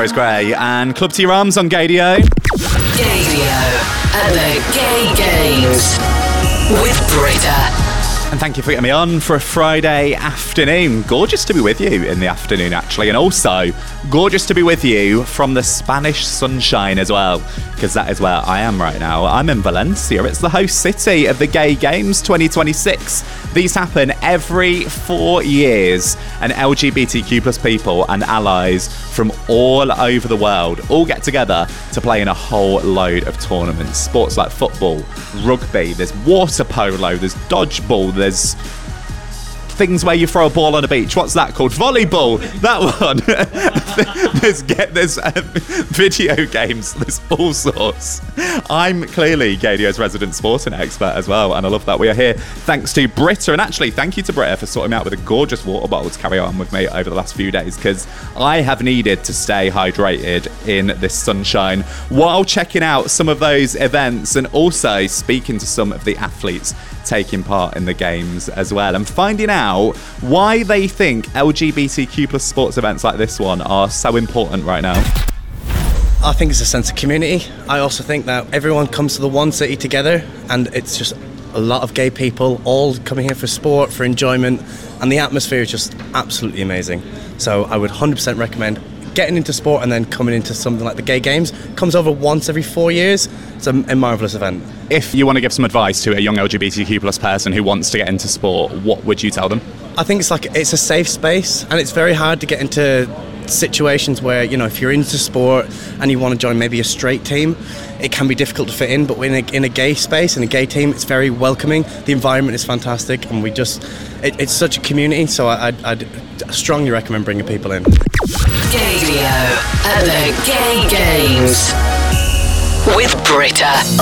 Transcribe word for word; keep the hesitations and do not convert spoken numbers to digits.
Rose Gray and Club to Your Arms on Gaydio. Gaydio at the Gay Games with Britta. And thank you for getting me on for a Friday afternoon. Gorgeous to be with you in the afternoon, actually. And also, gorgeous to be with you from the Spanish sunshine as well, because that is where I am right now. I'm in Valencia. It's the host city of the Gay Games twenty twenty-six. These happen every four years, and L G B T Q plus people and allies from all over the world all get together to play in a whole load of tournaments. Sports like football, rugby, there's water polo, there's dodgeball, there's things where you throw a ball on a beach. What's that called? Volleyball. That one. there's get there's uh, video games. There's all sorts. I'm clearly Gaydio's resident sporting expert as well, and I love that we are here thanks to Britta. And actually, thank you to Britta for sorting me out with a gorgeous water bottle to carry on with me over the last few days, because I have needed to stay hydrated in this sunshine while checking out some of those events and also speaking to some of the athletes taking part in the games as well, and finding out why they think L G B T Q plus sports events like this one are so important right now. I think it's a sense of community. I also think that everyone comes to the one city together, and it's just a lot of gay people all coming here for sport, for enjoyment, and the atmosphere is just absolutely amazing. So I would one hundred percent recommend getting into sport and then coming into something like the Gay Games. Comes over once every four years. It's a, a marvellous event. If you want to give some advice to a young L G B T Q plus person who wants to get into sport, what would you tell them? I think it's like it's a safe space, and it's very hard to get into situations where, you know, if you're into sport and you want to join maybe a straight team, it can be difficult to fit in, but in a, in a gay space, in a gay team, it's very welcoming. The environment is fantastic, and we just it, it's such a community, so I, I'd, I'd strongly recommend bringing people in. Gaydio at the Gay Games with Britta